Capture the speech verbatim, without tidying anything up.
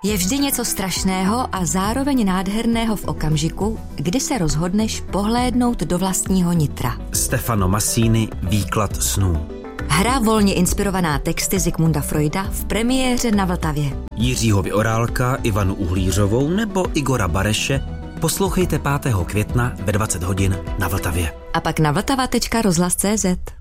Je vždy něco strašného a zároveň nádherného v okamžiku, kdy se rozhodneš pohlédnout do vlastního nitra. Stefano Massini, Výklad snů. Hra volně inspirovaná texty Sigmunda Freuda v premiéře na Vltavě. Jiřího Vyorálka, Ivanu Uhlířovou nebo Igora Bareše poslouchejte pátého května ve dvacet hodin na Vltavě. A pak na vltava tečka rozhlas tečka cé zet.